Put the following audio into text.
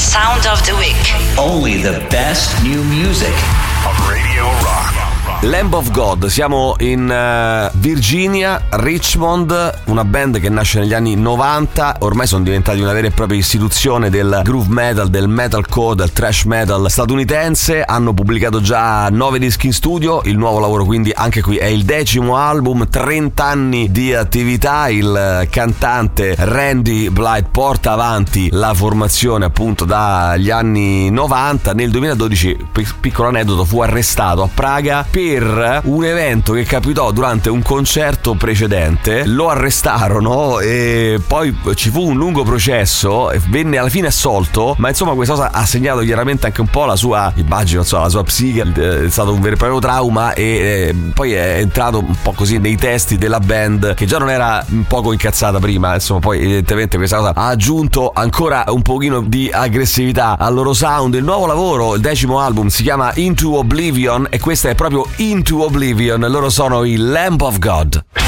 Sound of the Week. Only the best new music on Radio Rock. Lamb of God, siamo in Virginia, Richmond, una band che nasce negli anni 90, ormai sono diventati una vera e propria istituzione del groove metal, del metalcore, del thrash metal statunitense. Hanno pubblicato già 9 dischi in studio, il nuovo lavoro quindi anche qui è il 10° album, 30 anni di attività. Il cantante Randy Blythe porta avanti la formazione appunto dagli anni 90. Nel 2012, piccolo aneddoto, fu arrestato a Praga per un evento che capitò durante un concerto precedente. Lo arrestarono e poi ci fu un lungo processo, venne alla fine assolto, ma insomma questa cosa ha segnato chiaramente anche un po' la sua, immagino, la sua psiche. È stato un vero e proprio trauma e poi è entrato un po' così nei testi della band, che già non era un poco incazzata prima, insomma poi evidentemente questa cosa ha aggiunto ancora un pochino di aggressività al loro sound. Il nuovo lavoro, il 10° album, si chiama Into Oblivion e questa è proprio Into Oblivion. Loro sono i Lamb of God.